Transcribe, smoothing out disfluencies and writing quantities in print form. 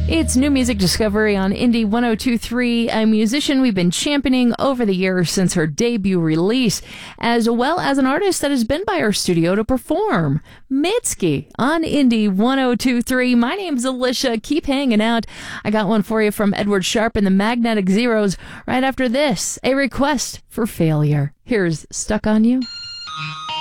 It's New Music Discovery on Indie 102.3, a musician we've been championing over the years since her debut release, as well as an artist that has been by our studio to perform. Mitski on Indie 102.3. My name's Alicia. Keep hanging out. I got one for you from Edward Sharpe and the Magnetic Zeros right after this, a request for failure. Here's Stuck on You.